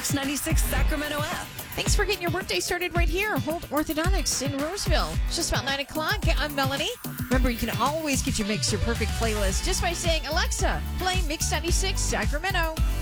Mix 96 Sacramento app. Thanks for getting your workday started right here. Holt Orthodontics in Roseville. It's just about 9 o'clock. I'm Melanie. Remember, you can always get your Mix Your Perfect playlist just by saying, Alexa, play Mix 96 Sacramento.